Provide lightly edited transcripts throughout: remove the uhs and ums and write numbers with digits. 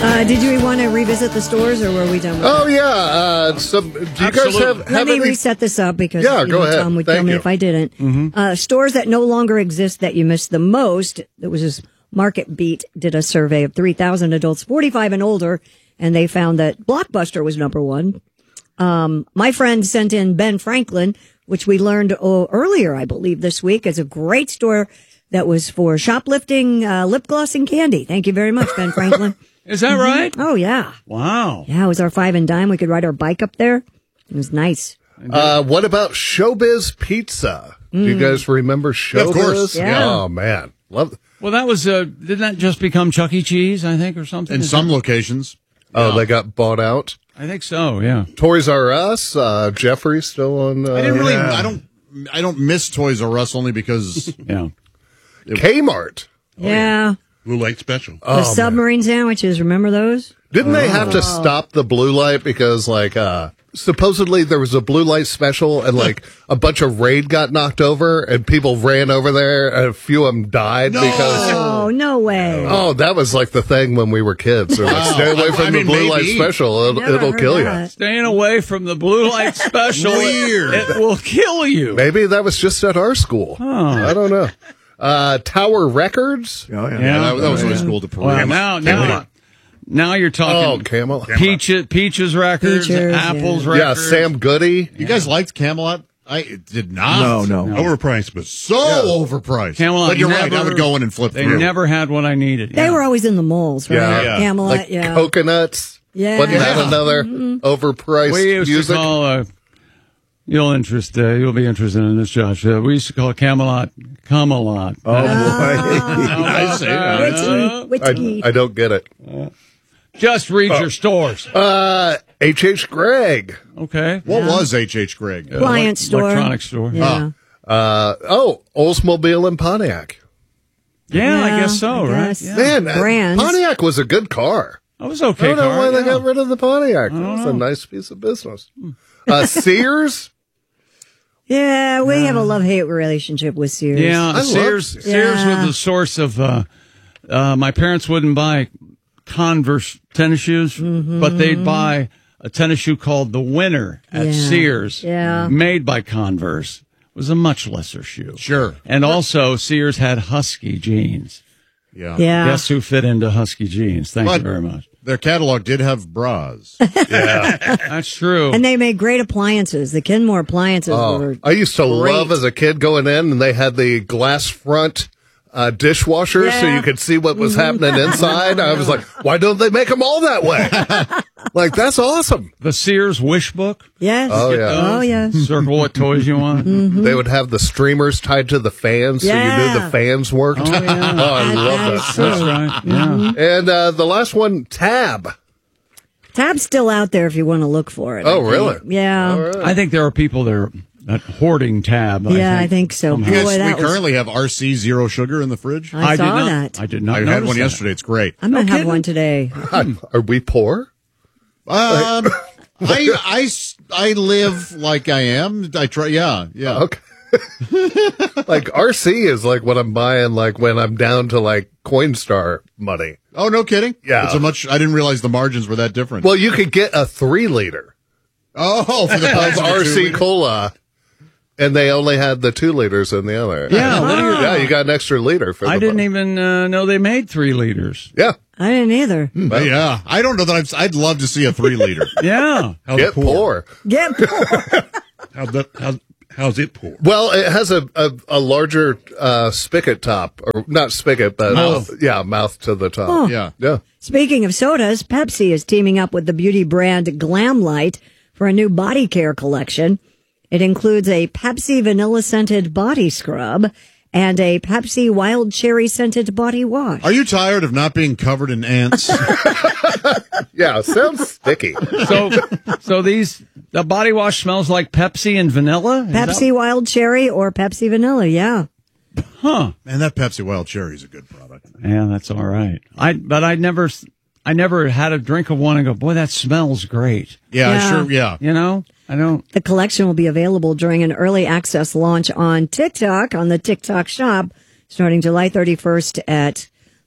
Did you want to revisit the stores, or were we done with Oh, yeah. Do you guys have Let me any... reset this up because go ahead. Tom would Thank tell me you. if I didn't. Stores that no longer exist that you missed the most. It was this Market Beat did a survey of 3,000 adults 45 and older, and they found that Blockbuster was number one. My friend sent in Ben Franklin, which we learned earlier, I believe, this week, is a great store that was for shoplifting, lip gloss and candy. Thank you very much, Ben Franklin. Is that right? Oh, yeah. Wow. Yeah, it was our 5 and dime. We could ride our bike up there. It was nice. what about Showbiz Pizza? Do you guys remember Showbiz? Of course. Yeah. Oh, man. Love. Well, that was, didn't that just become Chuck E. Cheese, I think, or something? In some locations. Oh, they got bought out. I think so, yeah. Toys R Us. Jeffrey still on. I didn't really. I don't miss Toys R Us only because Yeah. Kmart. Yeah. Blue Light Special. The submarine sandwiches, remember those? Didn't they have to stop the blue light because, like, supposedly there was a blue light special and, like, a bunch of Raid got knocked over and people ran over there and a few of them died because. Oh, no way. Oh, that was like the thing when we were kids. They're like, stay away from the blue light special. Never It'll heard kill you. that. Staying away from the blue light special. Weird. It will kill you. Maybe that was just at our school. I don't know. Tower Records. Oh, yeah. that was always cool to parade. Well, now you're Oh, talking Camelot. Peaches records, Peaches, Apples Yeah, records. Sam Goody. You guys liked Camelot? I did not. No. Overpriced, but So overpriced. Camelot But you're right. I never- would go in and flip They through. never had what I needed. They were always in the malls, right? Yeah. Camelot, Like yeah. Coconuts. Yeah. Wasn't that Yeah. another overpriced We used music? to call, you'll be interested in this, Josh. We used to call Camelot Camelot. Oh, boy. I see. Witchy. I don't get it. Just read your stores. H.H. Gregg. Okay. What was H.H. Gregg? Appliance store. Electronic store. Yeah. Oldsmobile and Pontiac. Yeah, I guess so, I right? guess. Yeah. Man, Brands. Pontiac was a good car. That was I okay. don't know car, why they yeah. got rid of the Pontiac. That was a nice piece of business. Sears. Yeah, we have a love-hate relationship with Sears. Yeah, love Sears Sears. was the source of, my parents wouldn't buy Converse tennis shoes, but they'd buy a tennis shoe called the Winner at Yeah. Sears, Yeah. made by Converse. It was a much lesser shoe. Sure. And also, Sears had Husky jeans. Yeah. Yeah. Guess who fit into Husky jeans? Thank But- you very much. Their catalog did have bras. That's true. And they made great appliances. The Kenmore appliances were I used to great. love as a kid going in, and they had the glass front dishwasher so Yeah. you could see what was happening inside. I was like, why don't they make them all that way? Like, that's awesome. the Sears Wish Book. Yes. Oh, yeah. Oh, yes. Circle what toys you want. They would have the streamers tied to the fans so you Yeah. knew the fans worked. Oh, I love that. That's right. Yeah. And the last one, Tab. Tab's still out there if you want to look for it. Oh, I think. really? Yeah. All right. I think there are people that are hoarding Tab. Yeah, I think so. somehow. Yes, Boy, we that was- currently have RC Zero Sugar in the fridge. I saw did not, that. I did not I had notice one that. yesterday. It's great. I'm going to have kidding. one today. Are we poor? I live like I am. I try. Yeah. Okay. Like RC is like what I'm buying like when I'm down to like Coinstar money. Oh, no kidding. Yeah. It's a much. I didn't realize the margins were that different. Well, you could get a 3-liter oh, for the of price of a RC 2-liter? Cola, and they only had the 2 liters in the other. Yeah, what do you- yeah, you got an extra liter for. I the didn't buck. even know they made 3 liters. Yeah, I didn't either. Yeah, I don't know that I'd love to see a 3-liter. Yeah. get poor. Get How's it pour? Well, it has a larger spigot top, or not spigot, but mouth to the top. Yeah. Speaking of sodas, Pepsi is teaming up with the beauty brand Glamlight for a new body care collection. It includes a Pepsi vanilla scented body scrub and a Pepsi wild cherry scented body wash. Are you tired of not being covered in ants? Yeah, sounds sticky. So the body wash smells like Pepsi and vanilla? Is Pepsi wild cherry or Pepsi vanilla, yeah. that- huh. Man, that Pepsi Wild Cherry is a good product. Yeah, that's all right. But I never had a drink of one and go, boy, that smells great. Yeah, sure. Yeah. You know? I don't. The collection will be available during an early access launch on TikTok, on the TikTok shop, starting July 31st at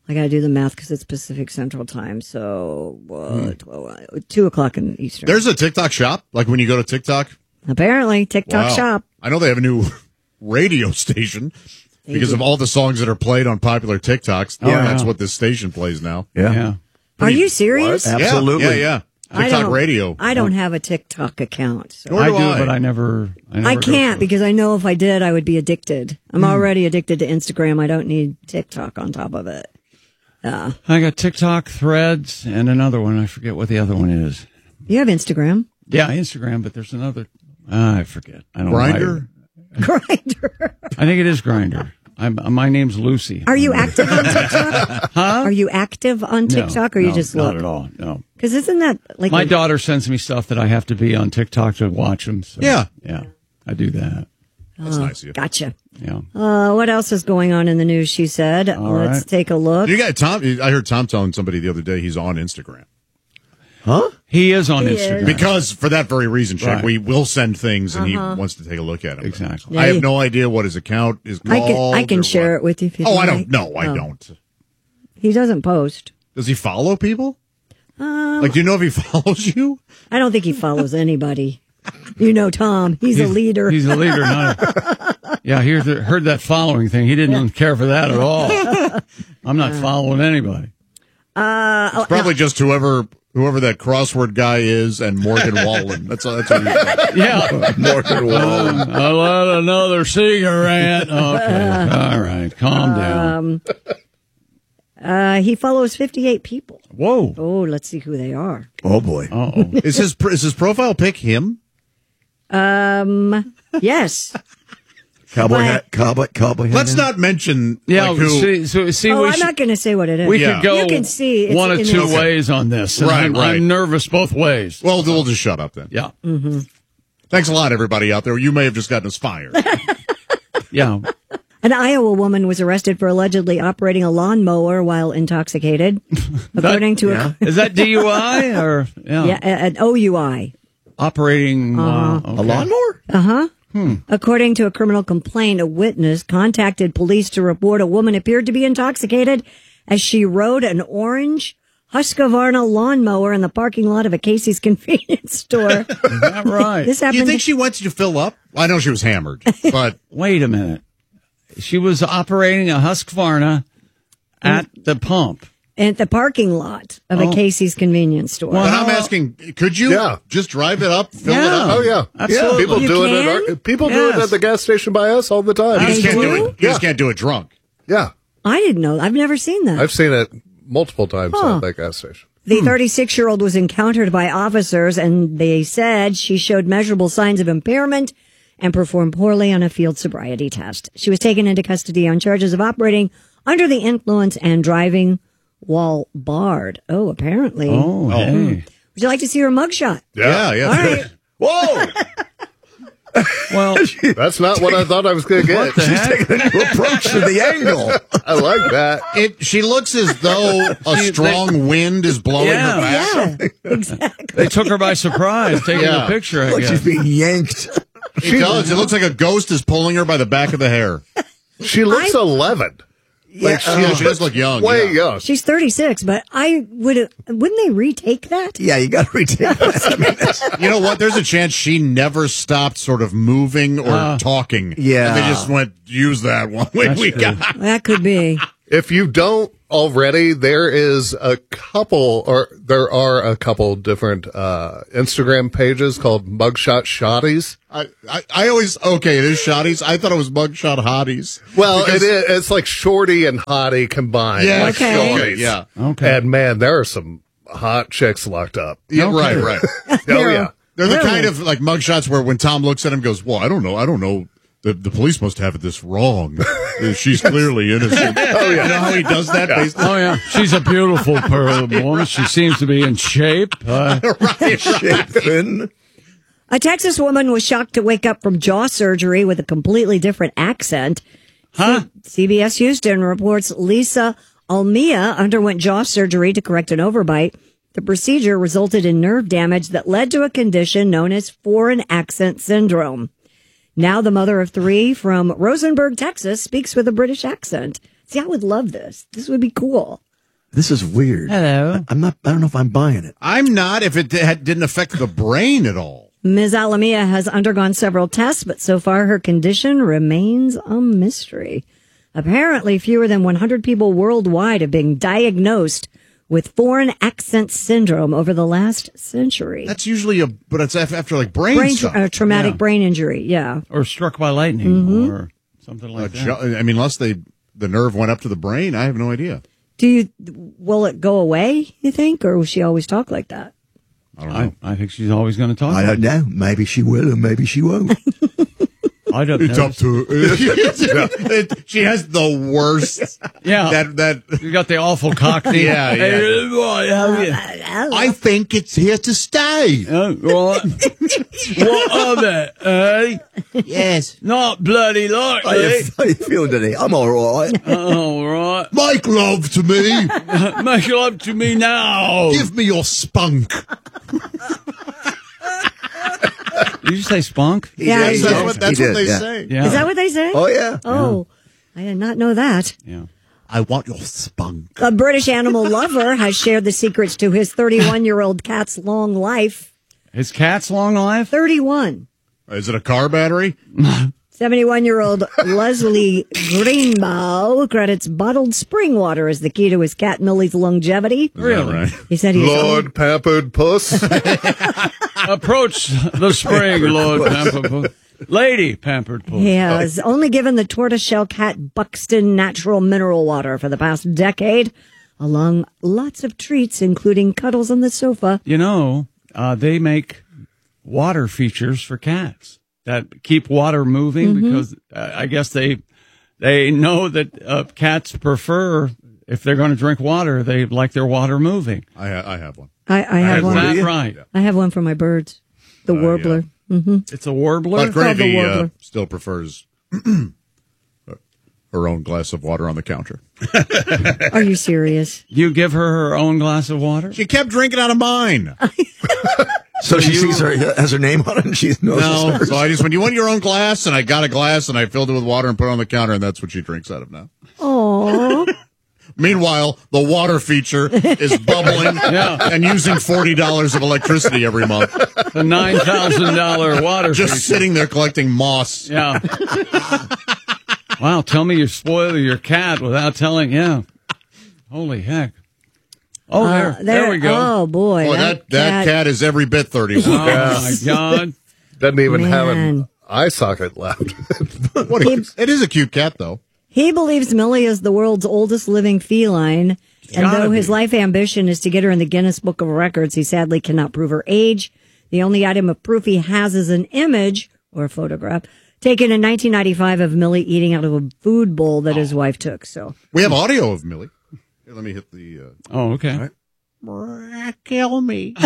I got to do the math because it's Pacific Central Time. So 2 o'clock in Eastern. There's a TikTok shop, like when you go to TikTok. Apparently, TikTok Wow. shop. I know they have a new radio station because of all the songs that are played on popular TikToks. Oh, yeah. That's what this station plays now. Yeah. Are you serious? What? Absolutely. Yeah. I TikTok don't- radio. I don't have a TikTok account. So. Nor I do do, I. but I never I go can't for it. because I know if I did, I would be addicted. I'm already addicted to Instagram. I don't need TikTok on top of it. I got TikTok, Threads, and another one. I forget what the other one is. You have Instagram. Yeah, Instagram, but there's another. I forget. I don't know. Grinder? Grinder. I think it is Grinder. My name's Lucy. Are you active on TikTok? Are you active on No, TikTok or you no, just not look? at all. No. Because isn't that like My daughter sends me stuff that I have to be on TikTok to watch them. So, Yeah. Yeah. I do that. That's nice of you. Gotcha. Yeah. What else is going on in the news? She said. Let's right. take a look. You got Tom. I heard Tom telling somebody the other day he's on Instagram. He is on He Instagram. is. Because for that very reason, Shaq, Right. we will send things and he wants to take a look at them. Exactly. I Yeah, have no idea what his account is called. I can or share what. it with you if you Oh, I like. don't. No, I Oh. don't. He doesn't post. Does he follow people? Like, do you know if he follows you? I don't think he follows anybody. You know, Tom. He's a leader. He's a leader. Yeah, heard that following thing. He didn't care for that at all. I'm not following anybody. It's probably just whoever that crossword guy is and Morgan Wallen. That's what he's got. Yeah. Morgan Wallen. I let another cigarette. Okay. All right. Calm down. He follows 58 people. Whoa. Oh, let's see who they are. Oh boy. Uh-oh. Is his profile pic him? Yes. Cowboy But- hat. Cowboy hat. Let's not mention Yeah, like, who. see, Oh, we I'm should, not going to say what it is. we Yeah. could go You can see it's one of in two his- ways on this. And Right, I'm, right. I'm nervous both ways. Well, we'll just shut up then. Yeah. Thanks a lot, everybody out there. You may have just gotten us fired. Yeah. An Iowa woman was arrested for allegedly operating a lawnmower while intoxicated, according to Is that DUI or an OUI. operating A lawnmower? According to a criminal complaint, a witness contacted police to report a woman appeared to be intoxicated as she rode an orange Husqvarna lawnmower in the parking lot of a Casey's convenience store. Is that right? This Do happened. you think she went to fill up? I know she was hammered, but Wait a minute. She was operating a Husqvarna at the pump. at the parking lot of a Casey's convenience store. Well, but I'm asking, could you Yeah. just drive it up, fill it Yeah. up? Oh yeah, Absolutely. People You do it. can? People do it Yes. at the gas station by us all the time. You just They can't do do? it. You just can't do it drunk. Yeah, I didn't know. I've never seen that. I've seen it multiple times Huh. at that gas station. The 36-year-old was encountered by officers, and they said she showed measurable signs of impairment and performed poorly on a field sobriety test. She was taken into custody on charges of operating under the influence and driving while barred. Oh, apparently. Oh, hey. Would you like to see her mugshot? Yeah. All right. Whoa! Well, That's not what I thought I was going to get. what the heck? Taking a new approach to the angle. I like that. She looks as though a strong wind is blowing Yeah. her back. Yeah, exactly. They took her by surprise, taking Yeah. a picture, I Like guess. she's being yanked. It does. It looks like a ghost is pulling her by the back of the hair. She looks 11. Yeah, she does look young. Way yeah. young. She's 36, but wouldn't they retake that? Yeah, you got to retake that. I mean, that's- You know what? There's a chance she never stopped sort of moving or talking. Yeah. And they just went, use that one. We got. That could be. If you don't already, there are a couple different Instagram pages called Mugshot Shotties. I always, okay, there's shotties. I thought it was mugshot hotties. Well, Because- it is. It's like shorty and hottie combined. Yeah, like Okay. shorties. yeah. Okay. And man, there are some hot chicks locked up. Yeah, Okay. right. Oh yeah. They're the Really? kind of like mugshots where when Tom looks at him, goes, "Well, I don't know. The police must have this wrong. She's clearly innocent." Oh yeah, you know how he does that? Basically? Oh, yeah. She's a beautiful woman. She seems to be in shape. Chafin. A Texas woman was shocked to wake up from jaw surgery with a completely different accent. Huh? CBS Houston reports Lisa Almia underwent jaw surgery to correct an overbite. The procedure resulted in nerve damage that led to a condition known as foreign accent syndrome. Now the mother of three from Rosenberg, Texas, speaks with a British accent. See, I would love this. This would be cool. This is weird. Hello. I don't know if I'm buying it. I'm not if it didn't affect the brain at all. Ms. Alamia has undergone several tests, but so far her condition remains a mystery. Apparently, fewer than 100 people worldwide have been diagnosed with foreign accent syndrome over the last century. That's usually but it's after like brain stuff. Traumatic brain injury, yeah. Or struck by lightning or something like that. I mean, unless the nerve went up to the brain, I have no idea. Will it go away, you think, or will she always talk like that? I don't know. I think she's always going to talk. I don't know. Maybe she will or maybe she won't. I don't It's know. up to she has the worst. Yeah. That You got the awful cockney. Yeah, yeah. Hey, boy, how you? I think it's here to stay. What? What of it, eh? Yes. Not bloody How likely. you feeling today? I'm all right. All right. Make love to me. Make love to me now. Give me your spunk. Did you say spunk? Yeah, He he did. did. That's He what they did, yeah. say. Yeah. Is that what they say? Oh, yeah. Oh, I did not know that. Yeah. I want your spunk. A British animal lover has shared the secrets to his 31-year-old cat's long life. His cat's long life? 31. Is it a car battery? 71-year-old Leslie Greenbow credits bottled spring water as the key to his cat Millie's longevity. Really? Right. He said he's Lord Pampered Puss. Approach the spring, Lord Pampered Puss. Lady Pampered Puss. He has only given the tortoiseshell cat Buxton natural mineral water for the past decade, along lots of treats, including cuddles on the sofa. You know, they make water features for cats that keep water moving because I guess they know that cats prefer, if they're going to drink water, they like their water moving. I have one. I have Is one. that right? I have one for my birds, the warbler. It's a warbler? But Gravy warbler. still prefers her own glass of water on the counter. Are you serious? You give her own glass of water? She kept drinking out of mine. So she sees her, has her name on it and she knows No, it's hers. so I just, when you want your own glass, and I got a glass, and I filled it with water and put it on the counter, and that's what she drinks out of now. Oh, Meanwhile, the water feature is bubbling and using $40 of electricity every month. The $9,000 water Just feature. sitting there collecting moss. Yeah. Wow, tell me you spoil your cat without telling. Yeah. Holy heck. Oh, there we go. Oh boy, Boy, that cat is every bit 31. Oh, my God. Doesn't even have Man. an eye socket left. It is a cute cat, though. He believes Millie is the world's oldest living feline, and gotta though his be. life ambition is to get her in the Guinness Book of Records, he sadly cannot prove her age. The only item of proof he has is an image or a photograph taken in 1995 of Millie eating out of a food bowl that his wife took. So We have audio of Millie. Here, let me hit the... Oh, okay. Kill me.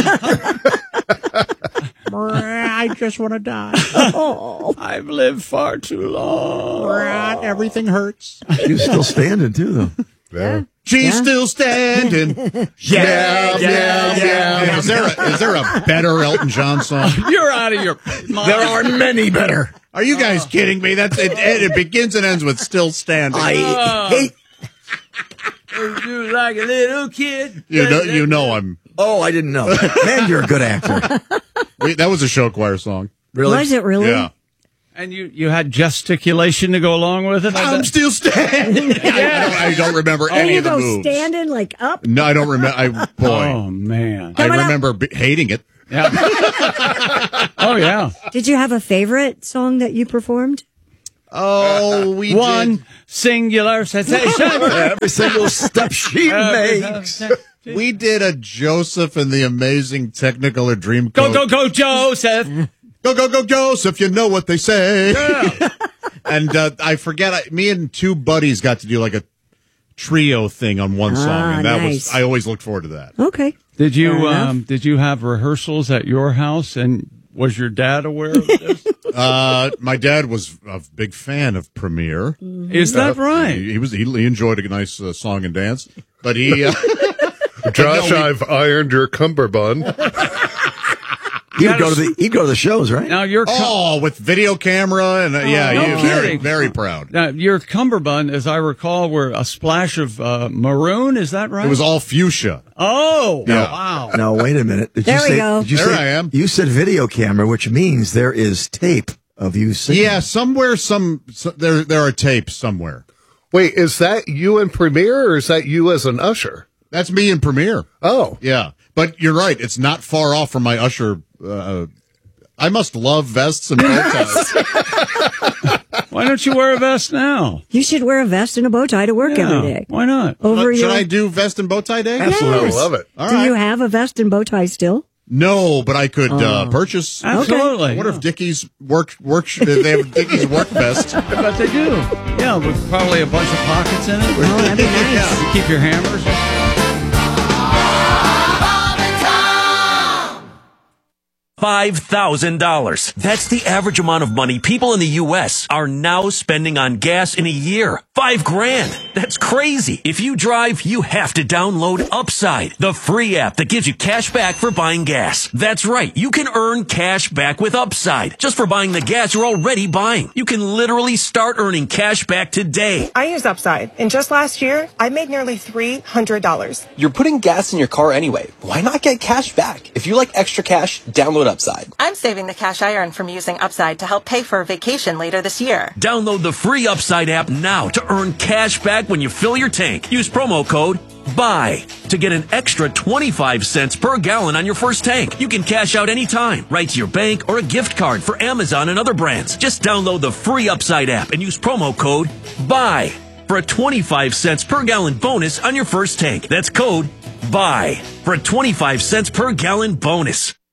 I just want to die. I've lived far too long. Everything hurts. She's still standing, too, though. Yeah. She's still standing. Yeah. Is there a better Elton John song? You're out of your mind. There are many better. Are you guys kidding me? That's it begins and ends with still standing. I hate. You like a little kid. You know I'm. Oh, I didn't know. Man, you're a good actor. That was a show choir song. Really? was it really? Yeah. And you had gesticulation to go along with it? I'm still standing. I don't remember And any you of the go moves. standing like up. No, I don't remember. Oh, man. I Coming up. remember hating it. Yeah. Oh, yeah. Did you have a favorite song that you performed? Oh, we One singular sensation. Every single step she makes. We did a Joseph and the Amazing Technicolor Dreamcoat. Go, Joseph. Go, Joseph, you know what they say. Yeah. And I forget, me and two buddies got to do like a trio thing on one song, and that nice. I always looked forward to that. Okay. Did Fair enough. you did you have rehearsals at your house, and was your dad aware of this? My dad was a big fan of Premiere. Is that right? He enjoyed a nice song and dance, but he Josh, I've ironed your cummerbund. He'd go to the shows, right? Now your with video camera and yeah, no he's very, kidding. very proud. Now, your cummerbund, as I recall, were a splash of maroon. Is that right? It was all fuchsia. Oh, Yeah. wow. No, wait a minute. Did There you we say, go. Did you There say, I am. You said video camera, which means there is tape of you singing. Yeah, somewhere, there are tapes somewhere. Wait, is that you in Premiere or is that you as an usher? That's me in Premiere. Oh. Yeah, but you're right. It's not far off from my usher. I must love vests and bow ties. Why don't you wear a vest now? You should wear a vest and a bow tie to work every day. Why not? Over Should your. I do vest and bow tie day? Absolutely. I love it. All Do right. you have a vest and bow tie still? No, but I could purchase. Absolutely. I wonder if Dickies they have Dickies work vest. I bet they do. Yeah, with probably a bunch of pockets in it. Oh, that'd be nice. You keep your hammers. $5,000. That's the average amount of money people in the U.S. are now spending on gas in a year. $5,000. That's crazy. If you drive, you have to download Upside, the free app that gives you cash back for buying gas. That's right. You can earn cash back with Upside just for buying the gas you're already buying. You can literally start earning cash back today. I use Upside, and just last year, I made nearly $300. You're putting gas in your car anyway. Why not get cash back? If you like extra cash, download Upside. I'm saving the cash I earn from using Upside to help pay for a vacation later this year. Download the free Upside app now to earn cash back when you fill your tank. Use promo code BUY to get an extra 25 cents per gallon on your first tank. You can cash out anytime, right to your bank or a gift card for Amazon and other brands. Just download the free Upside app and use promo code BUY for a 25 cents per gallon bonus on your first tank. That's code BUY for a 25 cents per gallon bonus.